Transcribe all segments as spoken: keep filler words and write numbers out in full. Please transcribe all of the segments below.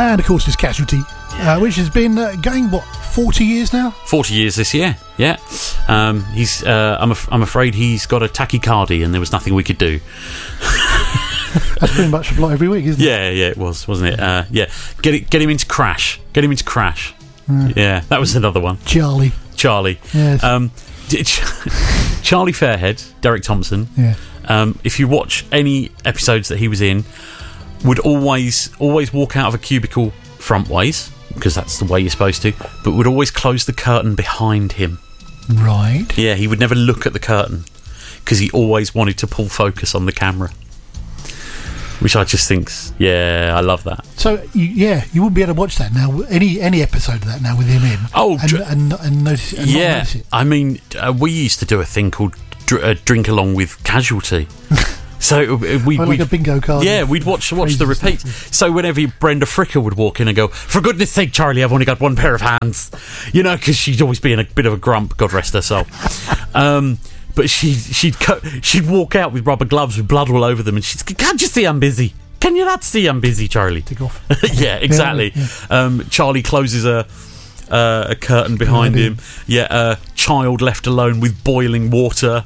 And of course, there's Casualty, uh, which has been uh, going what forty years now. Forty years this year. Yeah. Um, he's. Uh, I'm. Af- I'm afraid he's got a tachycardia, and there was nothing we could do. That's pretty much a plot every week, isn't it? Yeah, yeah, it was, wasn't it? Uh, yeah, get it, get him into Crash. Get him into Crash. Mm. Yeah, that was another one. Charlie. Charlie. Yes. Um, Charlie Fairhead, Derek Thompson. Yeah. Um, if you watch any episodes that he was in, would always always walk out of a cubicle front ways, because that's the way you're supposed to, but would always close the curtain behind him. Right. Yeah, he would never look at the curtain because he always wanted to pull focus on the camera. Which I just think's, yeah, I love that. So, you, yeah, you wouldn't be able to watch that now, any any episode of that now with him in. Oh, and, dr- and, and notice, and yeah. not notice it. I mean, uh, we used to do a thing called dr- uh, Drink Along with Casualty. So uh, we well, like a bingo card. Yeah, we'd watch watch the repeat. So whenever Brenda Fricker would walk in and go, "For goodness sake, Charlie, I've only got one pair of hands," you know, because she'd always be in a bit of a grump. God rest her soul. um, But she, she'd co- she'd walk out with rubber gloves with blood all over them, and she'd, "Can't you see I'm busy? Can you not see I'm busy, Charlie?" Take off. Yeah, exactly. Yeah, yeah. Um, Charlie closes a uh, a curtain behind him. him. Yeah, a uh, child left alone with boiling water.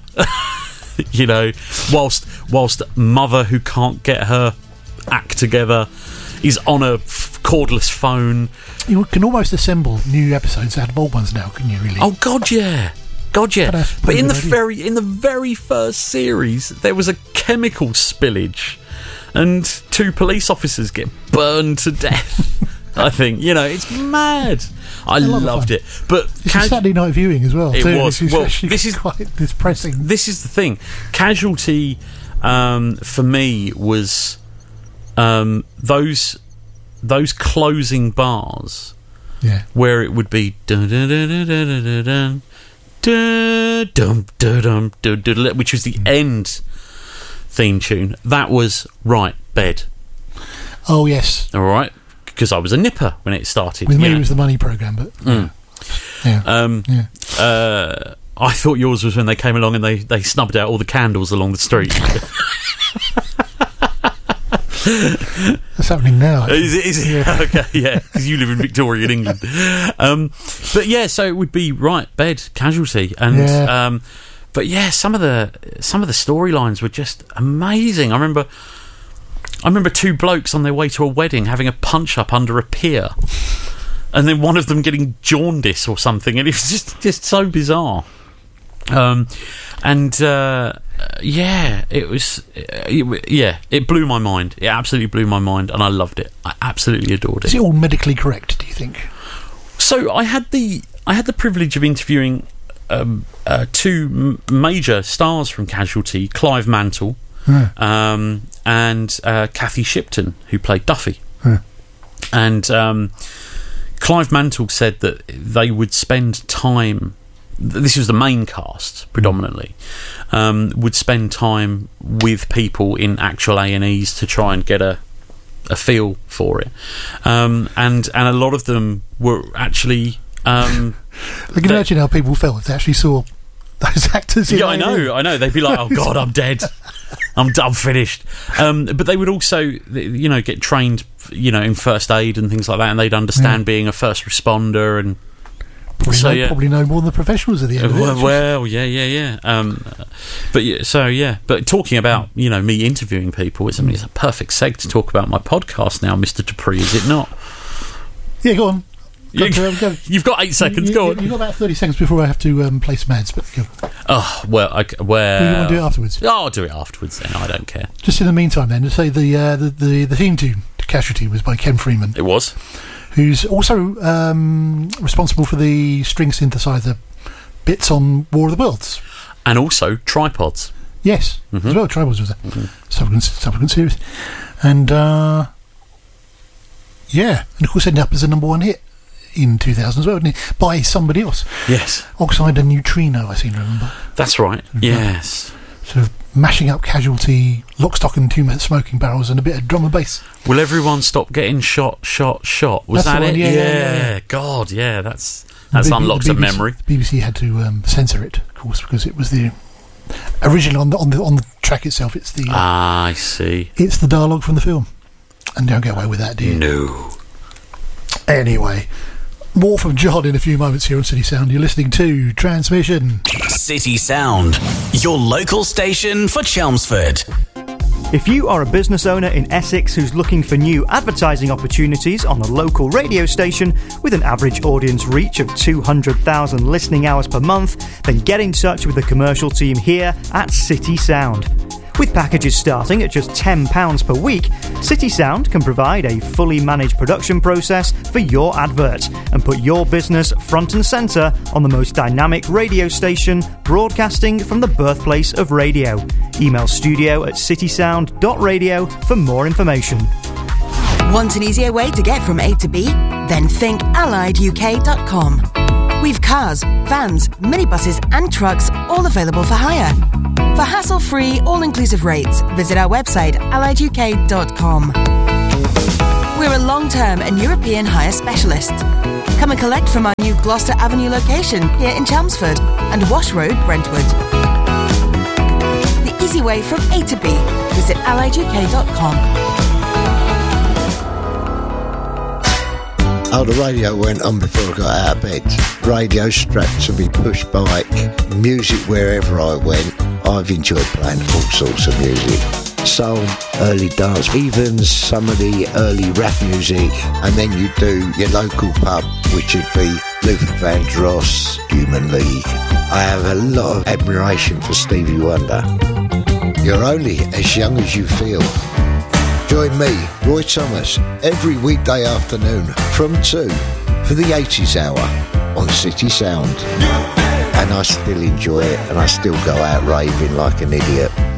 You know, whilst whilst mother who can't get her act together is on a f- cordless phone. You can almost assemble new episodes out of old ones now, can you? Really? Oh God, yeah. God, yeah. But, but in the idea. very in the very first series, there was a chemical spillage, and two police officers get burned to death. I think, you know, it's mad. I loved it. But it's cas- a Saturday night viewing as well. It too, was. Which is Well, actually this is quite depressing. This is the thing. Casualty, um, for me, was um, those those closing bars, yeah, where it would be dun dun dun dun dun dun dun. Dun, dun, dun, dun, dun, dun, which was the end theme tune. That was right bed. Oh yes, all right, because I was a nipper when it started. With me, know. it was the money program, but mm. yeah, um, yeah. Uh, I thought yours was when they came along and they, they snubbed out all the candles along the street. That's happening now. Is it? Is it? Yeah. Okay, yeah, because you live in Victorian England. Um, but yeah, so it would be right bed Casualty, and yeah. um, but yeah, some of the some of the storylines were just amazing. I remember, I remember two blokes on their way to a wedding having a punch up under a pier, and then one of them getting jaundice or something, and it was just just so bizarre. Um, and uh, yeah, it was. It, yeah, it blew my mind. It absolutely blew my mind, and I loved it. I absolutely adored it. Is it all medically correct? Do you think? So I had the I had the privilege of interviewing um, uh, two m- major stars from Casualty, Clive Mantle yeah. um, and uh, Kathy Shipton, who played Duffy. Yeah. And um, Clive Mantle said that they would spend time. This was the main cast predominantly. Um, would spend time with people in actual A and E's to try and get a a feel for it, um, and and a lot of them were actually. Um, I can imagine how people felt if they actually saw those actors. In yeah, I know, I know. They'd be like, "Oh God, I'm dead. I'm I'm finished." Um, but they would also, you know, get trained, you know, in first aid and things like that, and they'd understand yeah. being a first responder and. Probably, so, know, yeah. probably know more than the professionals at the end of it. Well, well yeah, yeah, yeah. Um, but yeah, so yeah, but talking about you know me interviewing people, it's, I mean, it's a perfect seg to talk about my podcast now, Mister Dupree, is it not? Yeah, go on. Go you, to, go. You've got eight seconds. You, go you, on. You've got about thirty seconds before I have to um, play some ads. But go. Oh well, I, well. Do you want to do it afterwards? Oh, I'll do it afterwards. Then I don't care. Just in the meantime, then, to say the uh, the, the the theme tune to Casualty was by Ken Freeman. It was. Who's also um, responsible for the string synthesizer bits on War of the Worlds. And also Tripods. Yes, mm-hmm. as well. Tripods was a mm-hmm. subsequent, subsequent series. And, uh, yeah, and of course ended up as a number one hit in two thousand as well, didn't it? By somebody else. Yes. Oxide and Neutrino, I seem to remember. That's right, mm-hmm. yes. Sort of mashing up Casualty, lock, stock and two smoking barrels and a bit of drum and bass. Will everyone stop getting shot, shot, shot? Was that's that it? Yeah, yeah. Yeah, yeah. God, yeah, that's that's B- unlocked B- a B B C, memory. The B B C had to um, censor it, of course, because it was the original on the on the on the track itself. It's the uh, ah, I see. It's the dialogue from the film, and don't get away with that, do you? No, Anyway, more from John in a few moments here on City Sound. You're listening to Transmission. City Sound, your local station for Chelmsford. If you are a business owner in Essex who's looking for new advertising opportunities on a local radio station with an average audience reach of two hundred thousand listening hours per month, then get in touch with the commercial team here at City Sound. With packages starting at just ten pounds per week, City Sound can provide a fully managed production process for your advert and put your business front and centre on the most dynamic radio station broadcasting from the birthplace of radio. Email studio at citysound dot radio for more information. Want an easier way to get from A to B? Then think allied U K dot com. We've cars, vans, minibuses and trucks all available for hire. For hassle-free, all-inclusive rates, visit our website allied U K dot com. We're a long-term and European hire specialist. Come and collect from our new Gloucester Avenue location here in Chelmsford and Wash Road, Brentwood. The easy way from A to B. Visit allied U K dot com. Oh, the radio went on before I got out of bed. Radio strapped to me push bike. Music wherever I went. I've enjoyed playing all sorts of music. Soul, early dance, even some of the early rap music. And then you do your local pub, which would be Luther Vandross, Human League. I have a lot of admiration for Stevie Wonder. You're only as young as you feel. Join me, Roy Thomas, every weekday afternoon from two for the eighties hour on City Sound. And I still enjoy it, and I still go out raving like an idiot.